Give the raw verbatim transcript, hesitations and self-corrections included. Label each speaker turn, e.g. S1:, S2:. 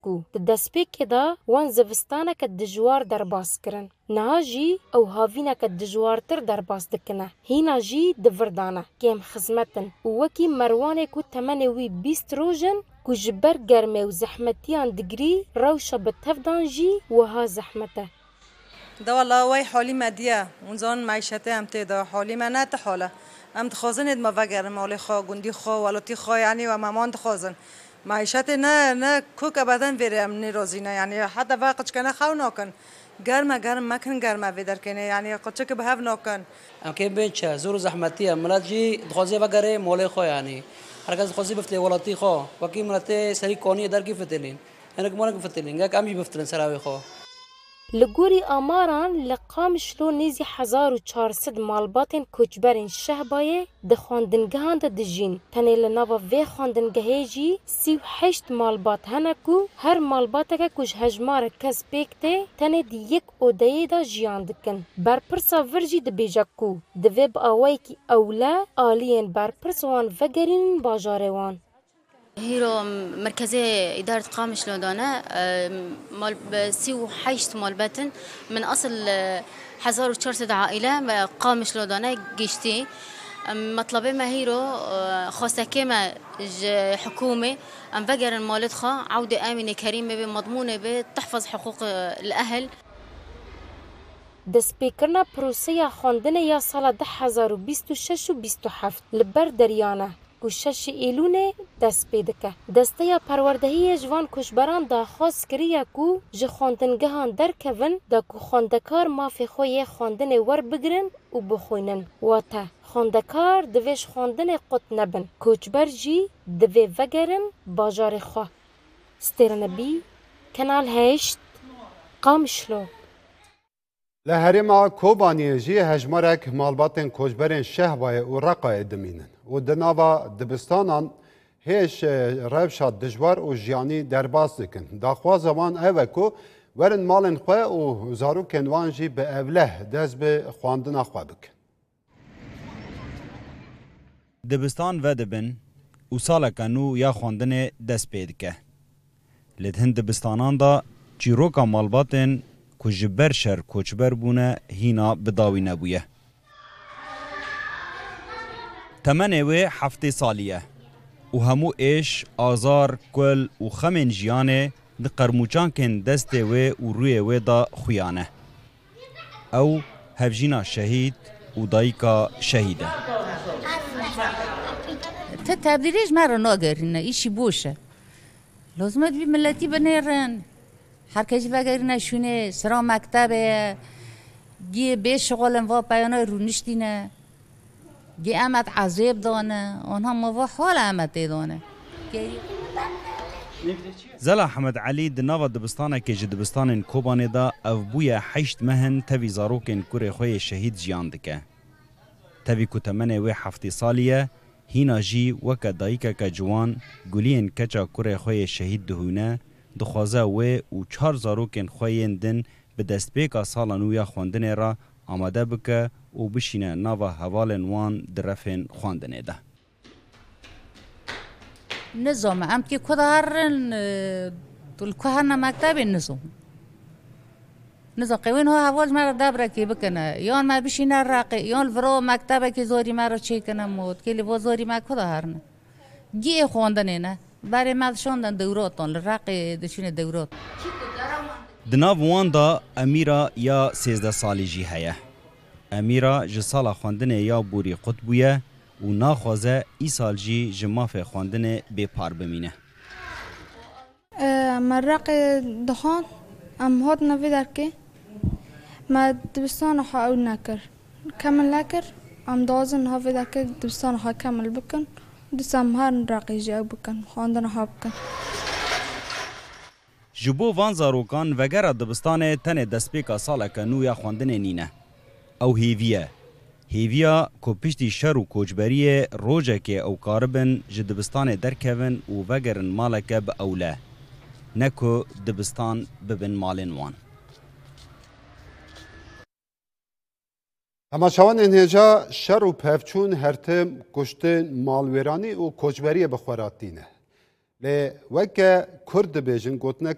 S1: کو دەستپێکێ دا وان زivistانeke dijwar derbas kirin. Niha jî ew havîneke dijwartir derbas dikine. Hîna jî divirdane kêm xizmetin û wekî merwanê ku temenê wî bîst rojin ku ji ber germê û zehmetiyan digirî rewşa bi tevdan jî wiha zehmet e.
S2: ده والله وای حالی مدیه اون زمان معیشت هم تیدا حالی من نه حاله هم تخوازن ما وگر مال خوا گندی خوا ولاتی خوا یعنی و مامان تخوازن معیشت نه نه کوک بدن وره هم نرازی نه یعنی حتی وقت کنه خو نکن گرم گرم مکن گرم ویدر کنه یعنی قچه که به هف نکن
S3: ام که بچه زور زحمتیه ملت جی تخوازی وگره مال خوا یعنی هر کس تخوازی بفتلی ولاتی خوا وکی ملت سری کانی در کی فتلین یعنی که مال فتلین یک امی بفتلن سراوی خوا
S1: لگوری آماران لقامشلو نیزی هزار و چهارصد مالباتین کوچبرین شهبایه ده خواندنگهان ده دجین تنه لناوا وی خواندنگهی جی سی و هشت مالبات هنکو هر مالباته که کش هجمار کس پیکته تنه دی یک اودهی دا جیان دکن برپرسا ورجی ده بیجاکو ده ویب آوائی کی اولا آلین برپرس وان وگرین باجاره وان
S4: هيرو مركزي إدارة قامش لودانا مال سي وحيشت مالباتن من أصل هزار وشرطة عائلة قامش لودانا جيشتي مطلبي ما هيرو خاصة كما حكومة أم فجر المالد خا عودة آمنة كريمة بمضمونة بتحفظ حقوق الأهل
S1: دەستپێکردنا پرۆسەیە خواندنە یا ساڵە ده هزار و بیست و شەش و بیست و هەفت li ber deryanê ku şeşê Êlûlê dest pê dike. Desteya perwerdehiyê ji van koçberan daxwaz kiriye ku ji xwendingehan derkevin da ku xwendekar mafê xwe yê xwendinê werbigirin û bixwînin. Wate xwendekar divê ji xwendinê qut nebin. Koçber jî divê vegerin bajarê xwe. Stêrenebî, Kanal heşt, Qamişlo.
S5: Li herêma Kobaniyê jî hejmarek malbatên koçberên Şehbayê û Reqayê dimînin û di nava dibistanan hêj rewşa dijwar û jiyanî derbas dikin. Daxwaza wan ev e ku werin malên xwe û zarokên wan jî bi evleh dest bi xwandina xwe bikin.
S6: Dibistan vedibin û saleka nû ya xwandinê dest pê dike. Li hin dibistanan da çîroka malbatên ku ji ber şer koçber bûne hîna bidawî nebûye. Temenê wê heftê salî ye û hemû êş, azar, kul û xemên jiyanê di qermûçankên destê wê û rûyê wê da xuyane. Ew hevjîna şehîd û dayîka şehîd e.
S7: Te tebdîlê ji me re nagerîne, îşî boş e. Lazim e vî milletî binêrin. Herkes vegerine şune, sıra mektebe, giye beş şoğalın va payana rûniştîne, giye emet azêb dane, onha mava hal emet dane.
S6: Zela Hemed Elî di nava dibistanekê ji dibistanên Kobanê da ev bûye heşt mehin tevî zarokên kurê xwe yê şehîd jiyan dike. Tevî ku temenê wê heftê salî ye, hîna jî weke dayîkeke ciwan guliyên keça kurê xwe yê şehîd dihûne, dixwaze wê û çar zarokên xwe yên din bi destpêka sala nû ya xwendinê ra amade bike û bişîne nava hevalên wan di refên xwendinê de.
S7: Nizam em ki ku darin ku herna mektebên nizam. Nizam qewên ha heval me re debrekê bikine yan me bişîne raqê yan viro mektebekê zorî me re çêkine mod kê li bo zorî me ku darin. Giyê xwendinê ne berê me dişandan dewratan li Reqê diçûne dewrat.
S6: Di nav wan da Emîra ya sêzde salî jî heye. Emîra ji sala xwendinê ya borî qut bûye û naxwaze îsal jî ji mafê xwendinê bêpar bimîne.
S8: Me Reqê dixwand em hatin vê derkê me dibistana xwe ew nekir. Kemil nekir em dixwazin niha vê derkê dibistana xwe kemil bikin. Disem her Reqê jî ew bikin, xwandina xwe bikin.
S6: Ji bo van zarokan vegera dibistanê tenê destpêka saleka nû ya xwendinê nîne. Ew hêviye. Hêviya ku piştî şer û koçberiyê rojekê ew karibin ji dibistanê derkevin û vegerin maleke bi ewle. Ne ku dibistan bibin malên wan.
S5: Hemaşawanên hêja şer û pevçûn hertim kuştên malwêranî û koçberiyê bi xwe ratîne. Lê weke Kurd dibêjin gotinek